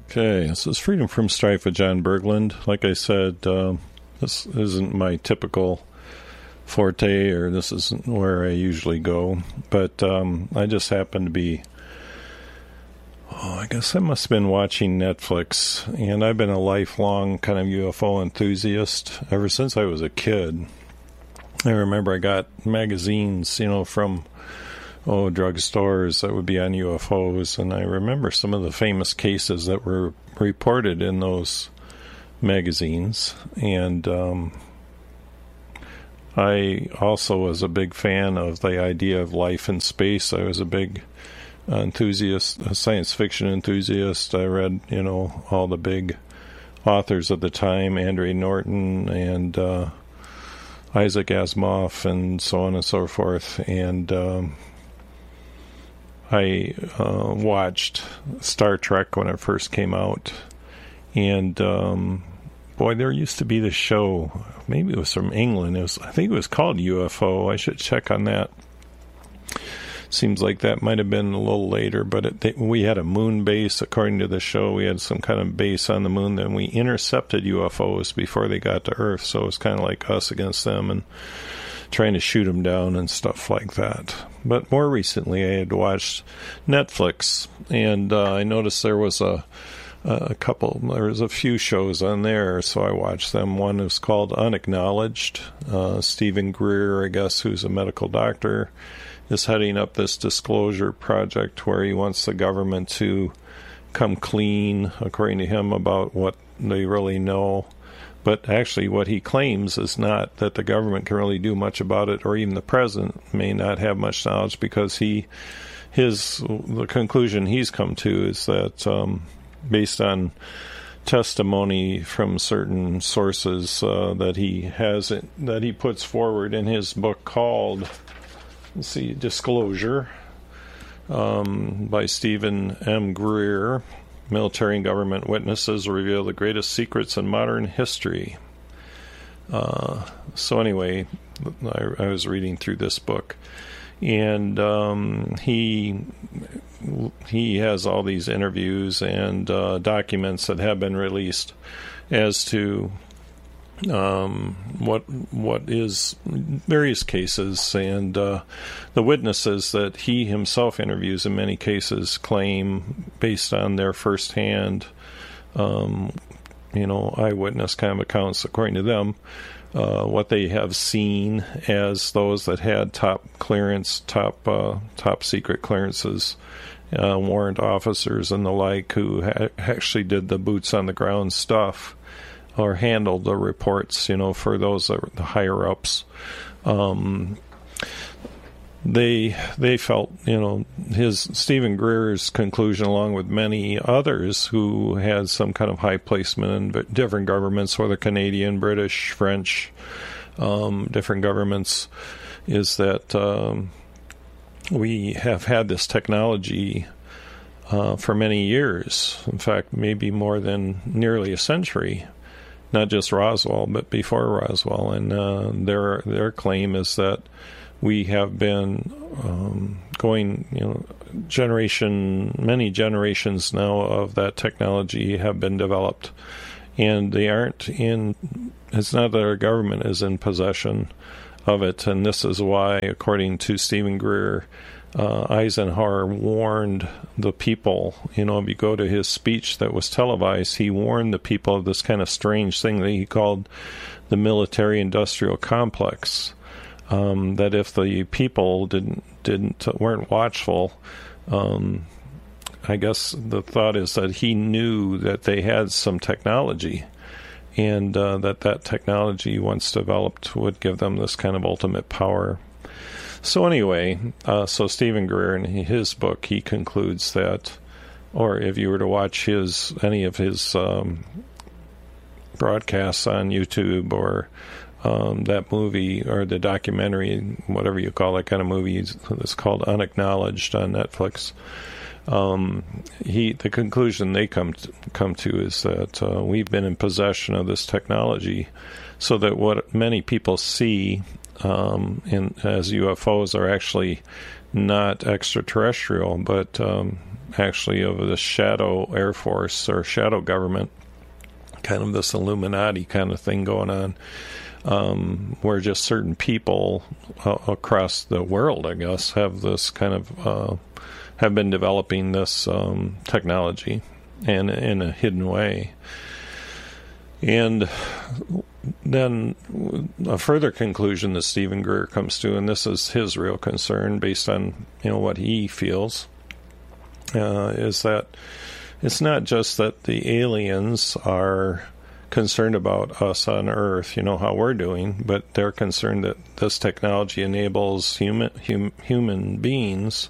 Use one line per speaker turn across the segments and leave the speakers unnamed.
Okay, this is Freedom from Strife with John Berglund. Like I said, this isn't my typical forte, or this isn't where I usually go, but I just happen to be, I guess I must have been watching Netflix, and I've been a lifelong kind of UFO enthusiast ever since I was a kid. I remember I got magazines, from drugstores that would be on UFOs, and I remember some of the famous cases that were reported in those magazines, and I also was a big fan of the idea of life in space. I was a big enthusiast, a science fiction enthusiast. I read, all the big authors of the time, Andre Norton and Isaac Asimov and so on and so forth, and I watched Star Trek when it first came out, and boy, there used to be this show, maybe it was from England, I think it was called UFO. I should check on that. Seems like that might have been a little later, but we had a moon base, according to the show. We had some kind of base on the moon, then we intercepted UFOs before they got to Earth, so it was kind of like us against them, and trying to shoot them down and stuff like that. But more recently, I had watched Netflix, and I noticed there was a few shows on there, so I watched them. One is called Unacknowledged. Stephen Greer, I guess, who's a medical doctor, is heading up this disclosure project where he wants the government to come clean, according to him, about what they really know. But actually what he claims is not that the government can really do much about it, or even the president may not have much knowledge, because the conclusion he's come to is that based on testimony from certain sources that he puts forward in his book called, Disclosure, by Stephen M. Greer, Military and Government Witnesses Reveal the Greatest Secrets in Modern History. So anyway, I was reading through this book, and he has all these interviews and documents that have been released as to what is various cases, and the witnesses that he himself interviews in many cases claim, based on their firsthand eyewitness kind of accounts, according to them, what they have seen as those that had top secret clearances, warrant officers and the like, who actually did the boots on the ground stuff, or handled the reports, for those that were the higher ups. They felt, Stephen Greer's conclusion, along with many others who had some kind of high placement in different governments, whether Canadian, British, French, different governments, is that we have had this technology for many years. In fact, maybe more than nearly a century. Not just Roswell, but before Roswell. And their claim is that we have been going, many generations now of that technology have been developed. And they it's not that our government is in possession of it. And this is why, according to Stephen Greer, Eisenhower warned the people, if you go to his speech that was televised, he warned the people of this kind of strange thing that he called the military-industrial complex, that if the people weren't watchful, I guess the thought is that he knew that they had some technology, and that technology, once developed, would give them this kind of ultimate power. So anyway, so Stephen Greer, in his book, he concludes that, or if you were to watch any of his broadcasts on YouTube, or that movie, or the documentary, whatever you call that kind of movie, it's called Unacknowledged on Netflix. The conclusion they come to is that we've been in possession of this technology, so that what many people see as UFOs are actually not extraterrestrial, but actually of the shadow Air Force or shadow government, kind of this Illuminati kind of thing going on, where just certain people across the world, I guess, have this kind of have been developing this technology and in a hidden way. And then a further conclusion that Stephen Greer comes to, and this is his real concern based on what he feels, is that it's not just that the aliens are concerned about us on Earth, how we're doing, but they're concerned that this technology enables human beings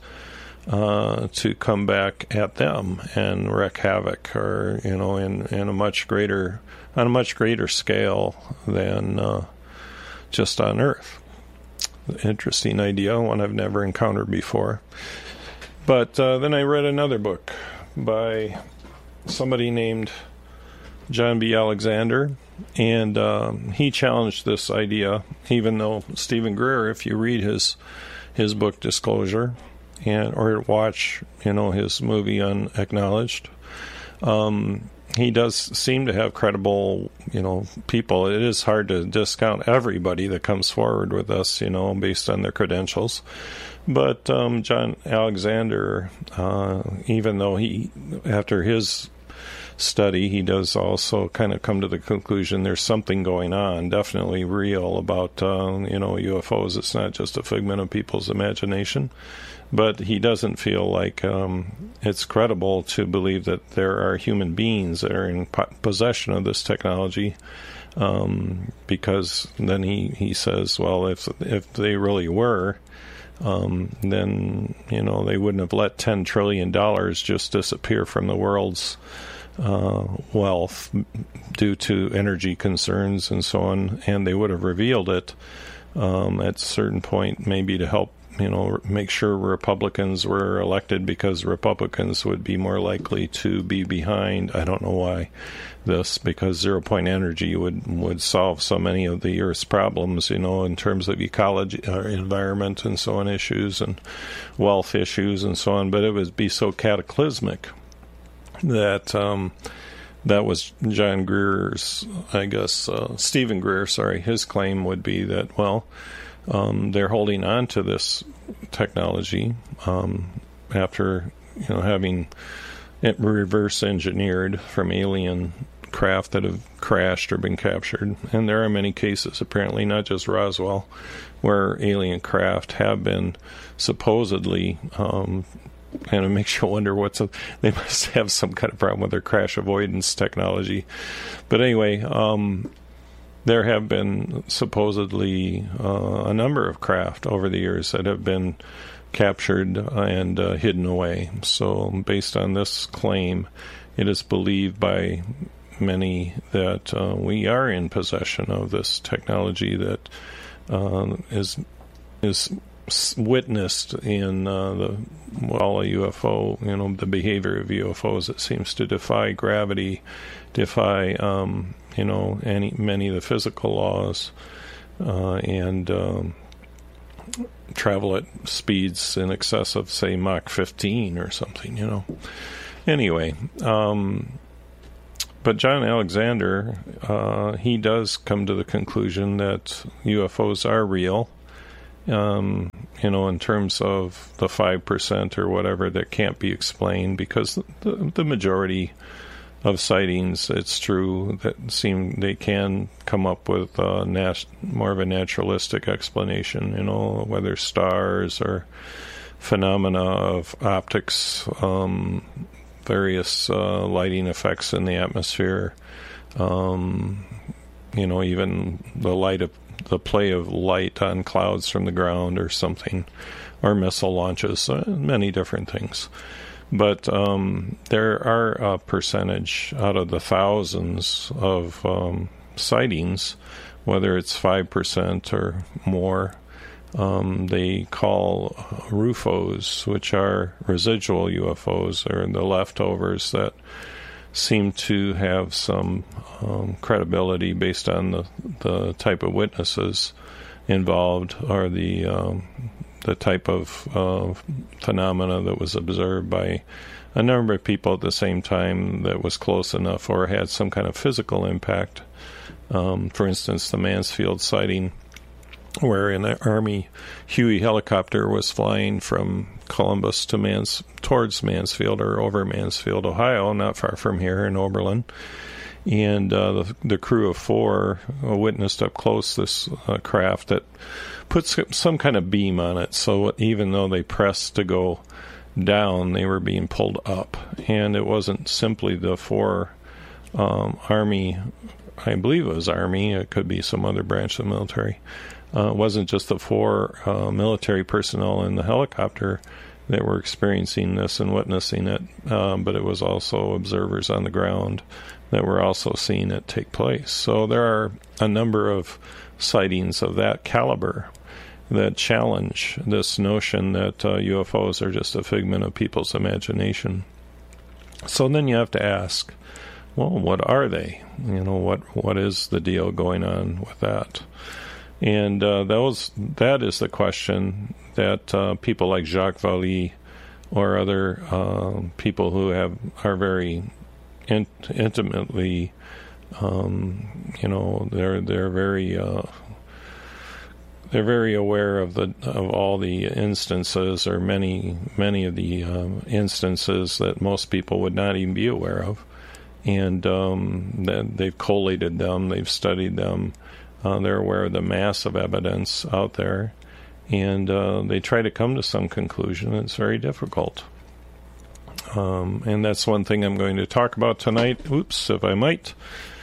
to come back at them and wreak havoc, or in a much greater scale than just on Earth. Interesting idea, one I've never encountered before. But then I read another book by somebody named John B. Alexander, and he challenged this idea, even though Stephen Greer, if you read his book Disclosure, or watch his movie Unacknowledged, he does seem to have credible people. It is hard to discount everybody that comes forward with us, based on their credentials. But John Alexander, even though after his study, he does also kind of come to the conclusion there's something going on, definitely real, about UFOs. It's not just a figment of people's imagination. But he doesn't feel like it's credible to believe that there are human beings that are in possession of this technology, because then he says, well, if they really were, then they wouldn't have let $10 trillion just disappear from the world's wealth due to energy concerns and so on, and they would have revealed it at a certain point, maybe to help make sure Republicans were elected, because Republicans would be more likely to be behind. I don't know why this, because zero-point energy would solve so many of the Earth's problems, in terms of ecology, environment and so on issues, and wealth issues and so on. But it would be so cataclysmic that that was John Greer's, I guess, Stephen Greer, his claim would be that, well, they're holding on to this technology after having it reverse engineered from alien craft that have crashed or been captured. And there are many cases, apparently not just Roswell, where alien craft have been supposedly, and it makes you wonder they must have some kind of problem with their crash avoidance technology. But anyway, there have been supposedly a number of craft over the years that have been captured and hidden away. So based on this claim, it is believed by many that we are in possession of this technology that is witnessed in a UFO, the behavior of UFOs. It seems to defy gravity, defy many of the physical laws, and travel at speeds in excess of, say, Mach 15 or something, Anyway, but John Alexander, he does come to the conclusion that UFOs are real, in terms of the 5% or whatever that can't be explained, because the majority of sightings, it's true, that they can come up with more of a naturalistic explanation, whether stars or phenomena of optics, various lighting effects in the atmosphere, even the play of light on clouds from the ground or something, or missile launches, many different things. But there are a percentage out of the thousands of sightings, whether it's 5% or more, they call RUFOs, which are residual UFOs, or the leftovers that seem to have some credibility based on the type of witnesses involved, or the type of phenomena that was observed by a number of people at the same time that was close enough or had some kind of physical impact. For instance, the Mansfield sighting, where an Army Huey helicopter was flying from Columbus to towards Mansfield, or over Mansfield, Ohio, not far from here in Oberlin. And the crew of 4 witnessed up close this craft that puts some kind of beam on it. So even though they pressed to go down, they were being pulled up. And it wasn't simply the 4 Army, I believe it was Army, it could be some other branch of the military. It wasn't just the 4 military personnel in the helicopter that were experiencing this and witnessing it, but it was also observers on the ground that were also seeing it take place. So there are a number of sightings of that caliber that challenge this notion that UFOs are just a figment of people's imagination. So then you have to ask, well, what are they? What is the deal going on with that? And that is the question that people like Jacques Vallée or other people who are very intimately, they're very aware of all the instances, or many of the instances that most people would not even be aware of, and that they've collated them, they've studied them. They're aware of the mass of evidence out there, and they try to come to some conclusion. It's very difficult. And that's one thing I'm going to talk about tonight. Oops, if I might.